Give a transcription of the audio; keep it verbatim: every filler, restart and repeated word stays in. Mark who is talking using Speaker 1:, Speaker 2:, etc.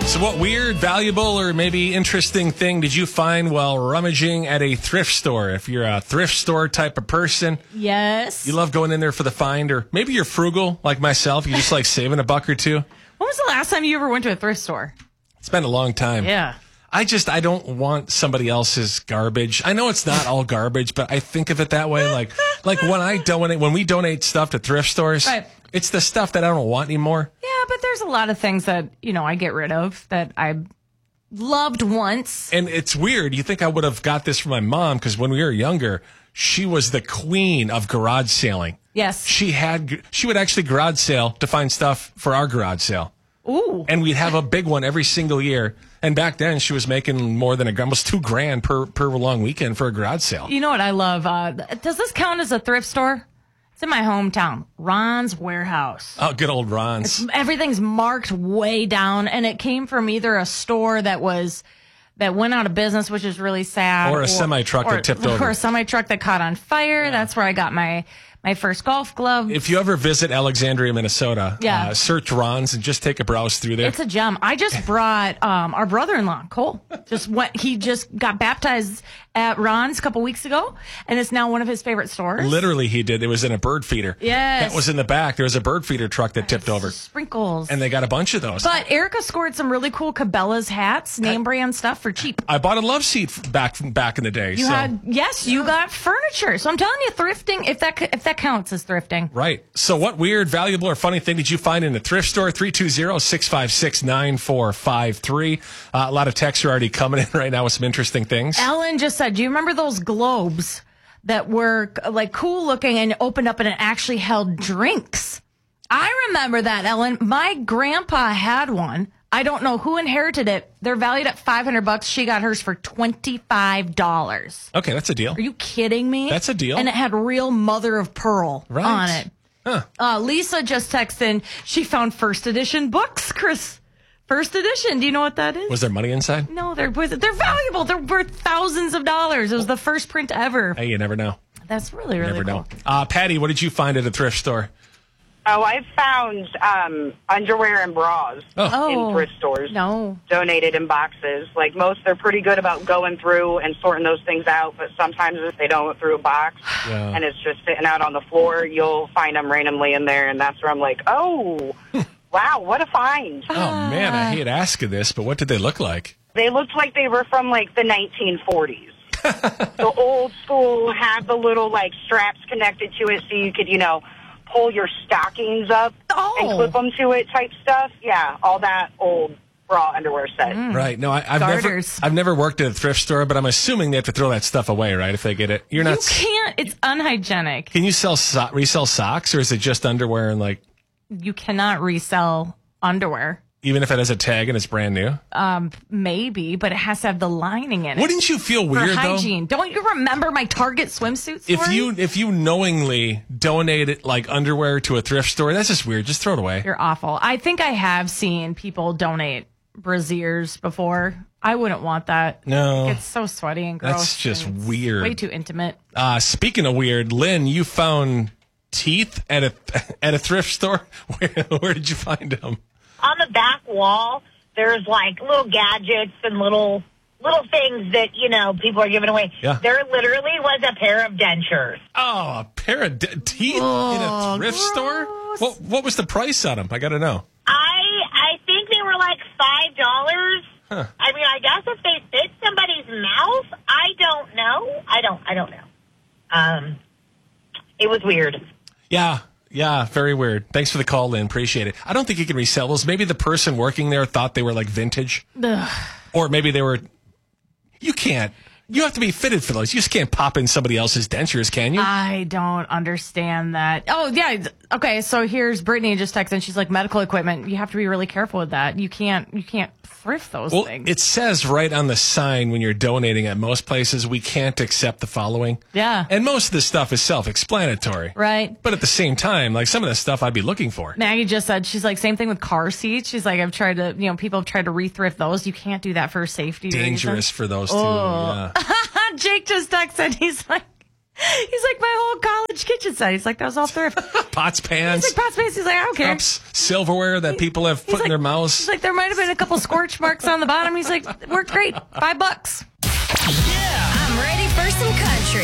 Speaker 1: So what weird, valuable, or maybe interesting thing did you find while rummaging at a thrift store? If you're a thrift store type of person,
Speaker 2: yes,
Speaker 1: you love going in there for the find, or maybe you're frugal like myself. You just like saving a buck or two.
Speaker 2: When was the last time you ever went to a thrift store?
Speaker 1: It's been a long time.
Speaker 2: Yeah.
Speaker 1: I just, I don't want somebody else's garbage. I know it's not all garbage, but I think of it that way. Like, like when I donate, when we donate stuff to thrift stores,
Speaker 2: right.
Speaker 1: It's the stuff that I don't want anymore.
Speaker 2: Yeah, but there's a lot of things that, you know, I get rid of that I loved once.
Speaker 1: And it's weird. You think I would have got this from my mom because when we were younger, she was the queen of garage sailing.
Speaker 2: Yes.
Speaker 1: She had, she would actually garage sale to find stuff for our garage sale.
Speaker 2: Ooh.
Speaker 1: And we'd have a big one every single year. And back then, she was making more than a, almost two grand per, per long weekend for a garage sale.
Speaker 2: You know what I love? Uh, does this count as a thrift store? It's in my hometown, Ron's Warehouse.
Speaker 1: Oh, good old Ron's.
Speaker 2: It's, everything's marked way down, and it came from either a store that was that went out of business, which is really sad,
Speaker 1: or a semi truck that tipped over,
Speaker 2: or a semi truck that caught on fire. Yeah. That's where I got my. My first golf glove.
Speaker 1: If you ever visit Alexandria, Minnesota,
Speaker 2: yeah.
Speaker 1: uh, search Ron's and just take a browse through there.
Speaker 2: It's a gem. I just brought um, our brother-in-law, Cole. Just went. He just got baptized at Ron's a couple weeks ago, and it's now one of his favorite stores.
Speaker 1: Literally, he did. It was in a bird feeder.
Speaker 2: Yes.
Speaker 1: That was in the back. There was a bird feeder truck that tipped over.
Speaker 2: Sprinkles.
Speaker 1: And they got a bunch of those.
Speaker 2: But Erica scored some really cool Cabela's hats, name brand stuff for cheap.
Speaker 1: I bought a love seat back back in the day.
Speaker 2: You
Speaker 1: so.
Speaker 2: had yes, you got furniture. So I'm telling you, thrifting, if that if that counts as thrifting.
Speaker 1: Right. So what weird, valuable, or funny thing did you find in a thrift store? three two zero, six five six, nine four five three. Uh, a lot of texts are already coming in right now with some interesting things.
Speaker 2: Ellen just said, do you remember those globes that were like cool looking and opened up and it actually held drinks? I remember that, Ellen. My grandpa had one. I don't know who inherited it. They're valued at five hundred bucks. She got hers for twenty-five dollars.
Speaker 1: Okay, that's a deal.
Speaker 2: Are you kidding me?
Speaker 1: That's a deal.
Speaker 2: And it had real mother of pearl
Speaker 1: right.
Speaker 2: on it.
Speaker 1: Huh.
Speaker 2: Uh, Lisa just texted in, she found first edition books, Chris. First edition. Do you know what that is?
Speaker 1: Was there money inside?
Speaker 2: No, they're they're valuable. They're worth thousands of dollars. It was the first print ever.
Speaker 1: Hey, you never know.
Speaker 2: That's really, really
Speaker 1: never
Speaker 2: cool.
Speaker 1: know. Uh, Patty, what did you find at a thrift store?
Speaker 3: Oh, I've found um, underwear and bras
Speaker 2: Oh.
Speaker 3: in thrift stores.
Speaker 2: No.
Speaker 3: Donated in boxes. Like most, they're pretty good about going through and sorting those things out, but sometimes if they don't go through a box
Speaker 1: Yeah.
Speaker 3: and it's just sitting out on the floor, you'll find them randomly in there, and that's where I'm like, oh, wow, what a find.
Speaker 1: Oh, man, I hate asking this, but what did they look like?
Speaker 3: They looked like they were from, like, the nineteen forties. The old school, had the little, like, straps connected to it so you could, you know, pull your stockings up
Speaker 2: Oh.
Speaker 3: and clip them to it type stuff. Yeah, all that old bra underwear set.
Speaker 2: Mm.
Speaker 1: Right. No, I, I've never
Speaker 2: Garters.
Speaker 1: I've never worked at a thrift store, but I'm assuming they have to throw that stuff away, right, if they get it. You're
Speaker 2: You
Speaker 1: not.
Speaker 2: can't. It's unhygienic.
Speaker 1: Can you sell so- resell socks, or is it just underwear and, like,
Speaker 2: You cannot resell underwear.
Speaker 1: even if it has a tag and it's brand new?
Speaker 2: Um, maybe, but it has to have the lining in it.
Speaker 1: Wouldn't you feel
Speaker 2: For
Speaker 1: weird, though?
Speaker 2: hygiene. Don't you remember my Target swimsuit story?
Speaker 1: If you if you knowingly donated like underwear to a thrift store, that's just weird. Just throw it away.
Speaker 2: You're awful. I think I have seen people donate brassieres before. I wouldn't want that.
Speaker 1: No.
Speaker 2: It's so sweaty and gross.
Speaker 1: That's just
Speaker 2: and it's
Speaker 1: weird.
Speaker 2: Way too intimate.
Speaker 1: Uh, speaking of weird, Lynn, you found teeth at a at a thrift store. Where where did you find them?
Speaker 4: On the back wall, there's like little gadgets and little little things that, you know, people are giving away.
Speaker 1: Yeah.
Speaker 4: There literally was a pair of dentures.
Speaker 1: Oh, a pair of de- teeth
Speaker 2: Oh,
Speaker 1: in a thrift
Speaker 2: gross.
Speaker 1: store? What what was the price on them? I got to know.
Speaker 4: I I think they were like five dollars.
Speaker 1: Huh.
Speaker 4: I mean, I guess if they fit somebody's mouth, I don't know. I don't I don't know. Um, it was weird.
Speaker 1: Yeah. Yeah, very weird. Thanks for the call, Lynn. Appreciate it. I don't think you can resell those. Maybe the person working there thought they were like vintage.
Speaker 2: Ugh.
Speaker 1: Or maybe they were. You can't. You have to be fitted for those. You just can't pop in somebody else's dentures, can you?
Speaker 2: I don't understand that. Oh, yeah. Okay, so here's Brittany just texting. She's like, medical equipment. You have to be really careful with that. You can't you can't thrift those
Speaker 1: Well,
Speaker 2: things.
Speaker 1: it says right on the sign when you're donating at most places, we can't accept the following.
Speaker 2: Yeah.
Speaker 1: And most of this stuff is self-explanatory.
Speaker 2: Right.
Speaker 1: But at the same time, like some of the stuff I'd be looking for.
Speaker 2: Maggie just said, she's like, same thing with car seats. She's like, I've tried to, you know, people have tried to re-thrift those. You can't do that for safety
Speaker 1: Dangerous
Speaker 2: reasons.
Speaker 1: for those two.
Speaker 2: Oh.
Speaker 1: Yeah.
Speaker 2: Jake just texted. He's like, He's like, my whole college kitchen set. He's like, that was all thrift.
Speaker 1: Pots, pans,
Speaker 2: He's like, pots, pans. He's like, I don't care.
Speaker 1: cups, silverware that people have put
Speaker 2: He's
Speaker 1: in
Speaker 2: like-
Speaker 1: their mouths.
Speaker 2: He's like, there might have been a couple scorch marks on the bottom. He's like, worked great. Five bucks.